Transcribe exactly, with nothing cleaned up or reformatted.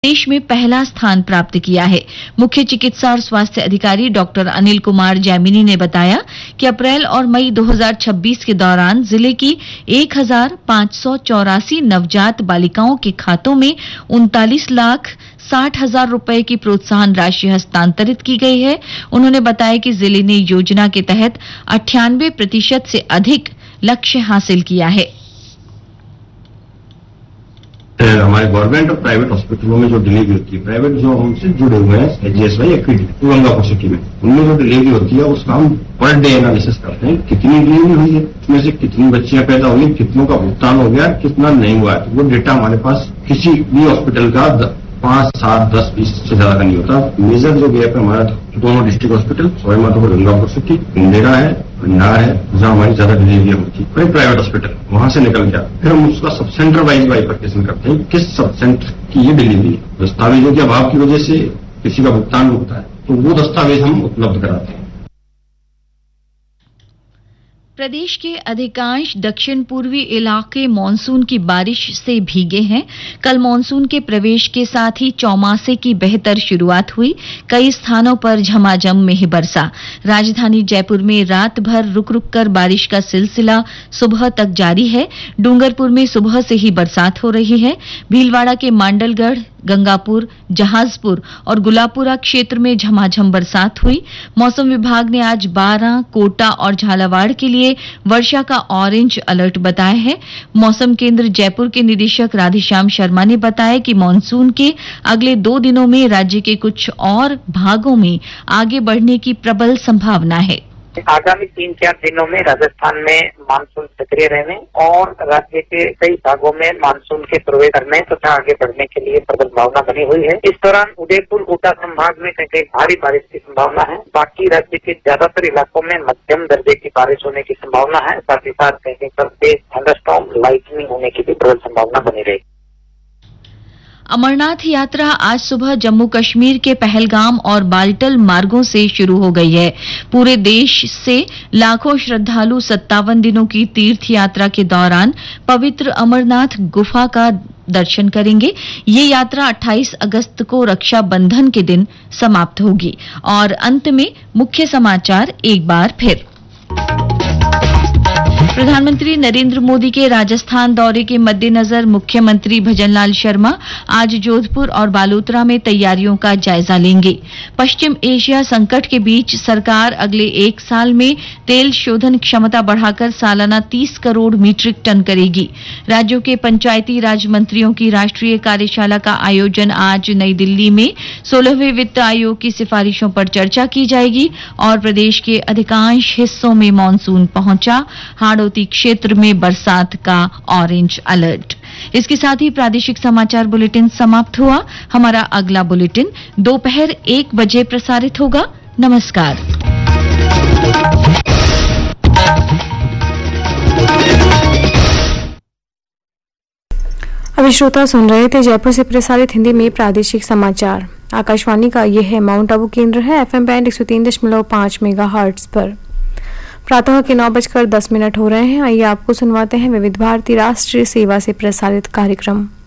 देश में पहला स्थान प्राप्त किया है। मुख्य चिकित्सा और स्वास्थ्य अधिकारी डॉक्टर अनिल कुमार जैमिनी ने बताया कि अप्रैल और मई दो हज़ार छब्बीस के दौरान जिले की एक हजार पांच सौ चौरासी नवजात बालिकाओं के खातों में उनतालीस लाख साठ हजार रुपए की प्रोत्साहन राशि हस्तांतरित की गई है। उन्होंने बताया कि जिले ने योजना के तहत अट्ठानवे प्रतिशत से अधिक लक्ष्य हासिल किया है। हमारे गवर्नमेंट और प्राइवेट हॉस्पिटलों में जो डिलीवरी होती है, प्राइवेट जो हमसे जुड़े हुए हैं एचजीएसवाई एक्विटी गंगापुर सिटी में, उनमें जो डिलीवरी होती है उसका हम पर डे एनालिसिस करते हैं। कितनी डिलीवरी हुई है, उसमें से कितनी बच्चियां पैदा हुई, कितनों का भुगतान हो गया, कितना नहीं हुआ है। वो डेटा हमारे पास किसी भी हॉस्पिटल का पांच सात दस बीस से ज्यादा का नहीं होता। मेजर जो गैप है हमारा दोनों district hospital Sawai Madhopur Gangapur city Indira है, भंडार है, जहां हमारी ज्यादा डिलीवरी होती है। फिर प्राइवेट हॉस्पिटल वहां से निकल गया, फिर हम उसका सब सेंटर वाइज बाइफर्केशन करते हैं, किस सब सेंटर की ये डिलीवरी है। दस्तावेजों के अभाव की वजह से किसी का भुगतान रुकता है तो वो दस्तावेज हम उपलब्ध कराते हैं। प्रदेश के अधिकांश दक्षिण पूर्वी इलाके मानसून की बारिश से भीगे हैं। कल मानसून के प्रवेश के साथ ही चौमासे की बेहतर शुरुआत हुई। कई स्थानों पर झमाझम मेघ बरसा। राजधानी जयपुर में रात भर रुक रुक कर बारिश का सिलसिला सुबह तक जारी है। डूंगरपुर में सुबह से ही बरसात हो रही है। भीलवाड़ा के मांडलगढ़, गंगापुर, जहाजपुर और गुलापुरा क्षेत्र में झमाझम बरसात हुई। मौसम विभाग ने आज बारां, कोटा और झालावाड़ के लिए वर्षा का ऑरेंज अलर्ट बताया है। मौसम केंद्र जयपुर के निदेशक राधेश्याम शर्मा ने बताया कि मानसून के अगले दो दिनों में राज्य के कुछ और भागों में आगे बढ़ने की प्रबल संभावना है। आगामी तीन चार दिनों में राजस्थान में मानसून सक्रिय रहने और राज्य के कई भागों में मानसून के प्रवेश करने तथा आगे बढ़ने के लिए प्रबल संभावना बनी हुई है। इस दौरान उदयपुर कोटा संभाग में कहीं कहीं भारी बारिश की संभावना है। बाकी राज्य के ज्यादातर इलाकों में मध्यम दर्जे की बारिश होने की संभावना है। साथ ही साथ कहीं कहीं पर तेज थंडरस्टॉर्म, लाइटनिंग होने की भी प्रबल संभावना बनी रहेगी। अमरनाथ यात्रा आज सुबह जम्मू कश्मीर के पहलगाम और बाल्टल मार्गों से शुरू हो गई है। पूरे देश से लाखों श्रद्धालु सत्तावन दिनों की तीर्थ यात्रा के दौरान पवित्र अमरनाथ गुफा का दर्शन करेंगे। ये यात्रा अट्ठाईस अगस्त को रक्षा बंधन के दिन समाप्त होगी। और अंत में मुख्य समाचार एक बार फिर। प्रधानमंत्री नरेंद्र मोदी के राजस्थान दौरे के मद्देनजर मुख्यमंत्री भजनलाल शर्मा आज जोधपुर और बालोतरा में तैयारियों का जायजा लेंगे। पश्चिम एशिया संकट के बीच सरकार अगले एक साल में तेल शोधन क्षमता बढ़ाकर सालाना तीस करोड़ मीट्रिक टन करेगी। राज्यों के पंचायती राज मंत्रियों की राष्ट्रीय कार्यशाला का आयोजन आज नई दिल्ली में सोलहवें वित्त आयोग की सिफारिशों पर चर्चा की जाएगी। और प्रदेश के अधिकांश हिस्सों में मानसून पहुंचा। हाड़ौती क्षेत्र में बरसात का ऑरेंज अलर्ट। इसके साथ ही प्रादेशिक समाचार बुलेटिन समाप्त हुआ। हमारा अगला बुलेटिन दोपहर एक बजे प्रसारित होगा। नमस्कार। अभी श्रोता सुन रहे थे जयपुर से प्रसारित हिंदी में प्रादेशिक समाचार। आकाशवाणी का यह है माउंट आबू केंद्र है। एफएम बैंड एक सौ तीन दशमलव पांच मेगा हर्ट्ज पर। प्रातः के नौ बजकर दस मिनट हो रहे हैं। आइए आपको सुनवाते हैं विविध भारती राष्ट्रीय सेवा से प्रसारित कार्यक्रम।